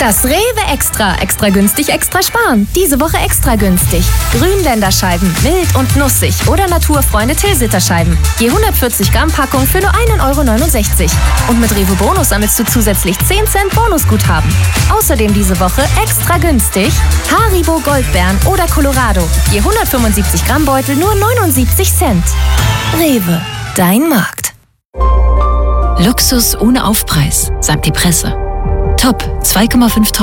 Das Rewe Extra. Extra günstig, extra sparen. Diese Woche extra günstig. Grünländerscheiben, mild und nussig oder Naturfreunde Tilsiter-Scheiben. Je 140 Gramm Packung für nur 1,69 €. Und mit Rewe Bonus sammelst du zusätzlich 10 Cent Bonusguthaben. Außerdem diese Woche extra günstig Haribo Goldbeeren oder Colorado. Je 175 Gramm Beutel nur 79 Cent. Rewe, dein Markt. Luxus ohne Aufpreis, sagt die Presse. Top, 2,5 Tonnen.